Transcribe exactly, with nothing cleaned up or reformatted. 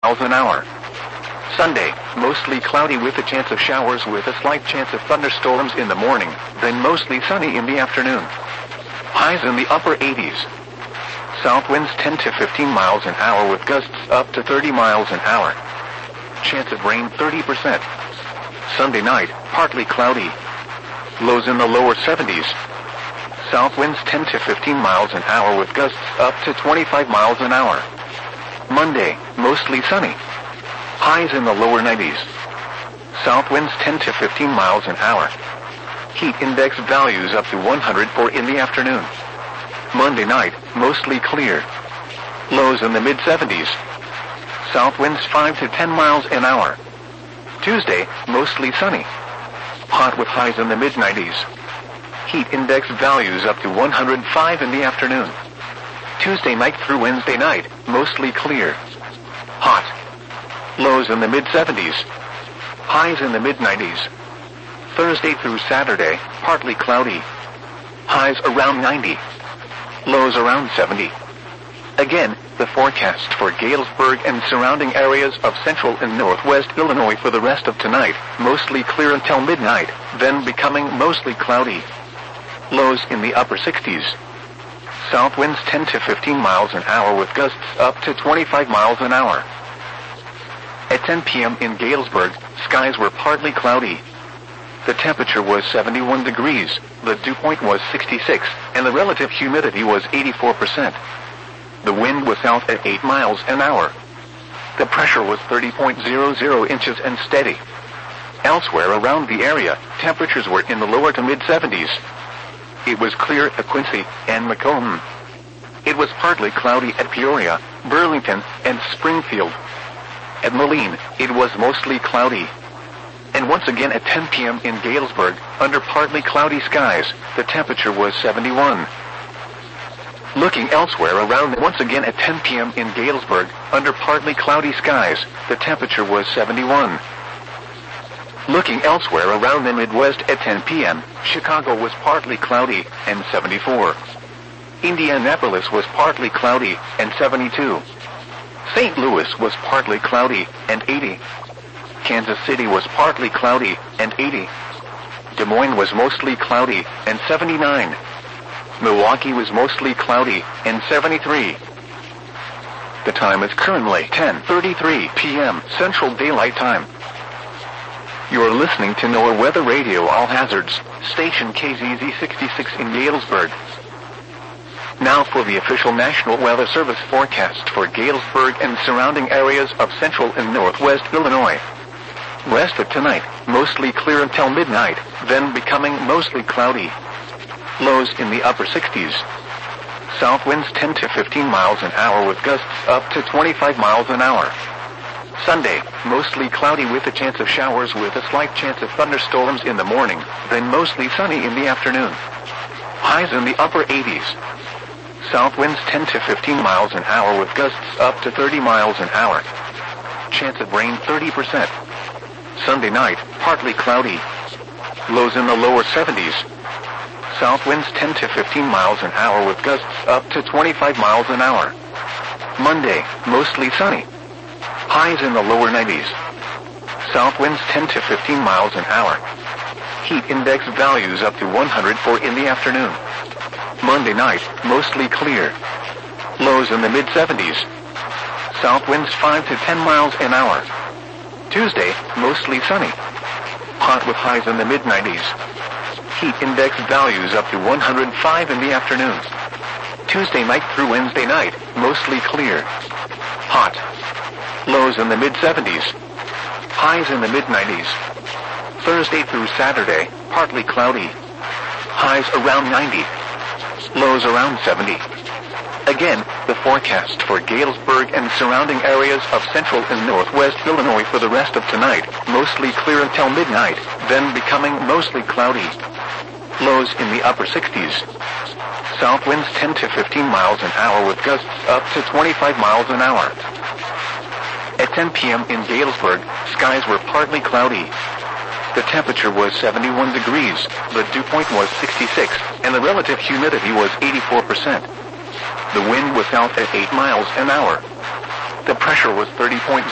miles an hour. Sunday, mostly cloudy with a chance of showers with a slight chance of thunderstorms in the morning, then mostly sunny in the afternoon. Highs in the upper eighties. South winds ten to fifteen miles an hour with gusts up to thirty miles an hour. Chance of rain thirty percent. Sunday night, partly cloudy. Lows in the lower seventies. South winds ten to fifteen miles an hour with gusts up to twenty-five miles an hour. Monday, mostly sunny. Highs in the lower nineties. South winds ten to fifteen miles an hour. Heat index values up to one hundred four in the afternoon. Monday night, mostly clear. Lows in the mid seventies. South winds five to ten miles an hour. Tuesday, mostly sunny. Hot with highs in the mid nineties. Heat index values up to one hundred five in the afternoon. Tuesday night through Wednesday night, mostly clear. Hot. Lows in the mid seventies. Highs in the mid nineties. Thursday through Saturday, partly cloudy. Highs around ninety. Lows around seventy. Again, the forecast for Galesburg and surrounding areas of central and northwest Illinois for the rest of tonight, mostly clear until midnight, then becoming mostly cloudy. Lows in the upper sixties. South winds ten to fifteen miles an hour with gusts up to twenty-five miles an hour. At ten p.m. in Galesburg, skies were partly cloudy. The temperature was seventy-one degrees, the dew point was sixty-six, and the relative humidity was eighty-four percent. The wind was south at eight miles an hour. The pressure was thirty point zero zero inches and steady. Elsewhere around the area, temperatures were in the lower to mid seventies. It was clear at Quincy and Macomb. It was partly cloudy at Peoria, Burlington, and Springfield. At Moline, it was mostly cloudy. And once again at ten p.m. in Galesburg, under partly cloudy skies, the temperature was seventy-one. Looking elsewhere around, once again at ten p.m. in Galesburg, under partly cloudy skies, the temperature was seventy-one. Looking elsewhere around the Midwest at ten p.m., Chicago was partly cloudy and seventy-four. Indianapolis was partly cloudy and seventy-two. Saint Louis was partly cloudy and eighty. Kansas City was partly cloudy and eighty. Des Moines was mostly cloudy and seventy-nine. Milwaukee was mostly cloudy and seventy-three. The time is currently ten thirty-three p.m. Central Daylight Time. You're listening to NOAA Weather Radio All Hazards, station K Z Z sixty-six in Galesburg. Now for the official National Weather Service forecast for Galesburg and surrounding areas of central and northwest Illinois. Rest of tonight, mostly clear until midnight, then becoming mostly cloudy. Lows in the upper sixties. South winds ten to fifteen miles an hour with gusts up to twenty-five miles an hour. Sunday, mostly cloudy with a chance of showers with a slight chance of thunderstorms in the morning, then mostly sunny in the afternoon. Highs in the upper eighties. South winds ten to fifteen miles an hour with gusts up to thirty miles an hour. Chance of rain thirty percent. Sunday night, partly cloudy. Lows in the lower seventies. South winds ten to fifteen miles an hour with gusts up to twenty-five miles an hour. Monday, mostly sunny. Highs in the lower nineties. South winds ten to fifteen miles an hour. Heat index values up to one hundred four in the afternoon. Monday night, mostly clear. Lows in the mid seventies. South winds five to ten miles an hour. Tuesday, mostly sunny. Hot with highs in the mid nineties. Heat index values up to one hundred five in the afternoon. Tuesday night through Wednesday night, mostly clear. Hot. Lows in the mid seventies. Highs in the mid nineties. Thursday through Saturday, partly cloudy. Highs around ninety. Lows around seventy. Again, the forecast for Galesburg and surrounding areas of central and northwest Illinois for the rest of tonight, mostly clear until midnight, then becoming mostly cloudy. Lows in the upper sixties. South winds ten to fifteen miles an hour with gusts up to twenty-five miles an hour. At ten p.m. in Galesburg, skies were partly cloudy. The temperature was seventy-one degrees, the dew point was sixty-six, and the relative humidity was eighty-four percent. The wind was south at eight miles an hour. The pressure was thirty point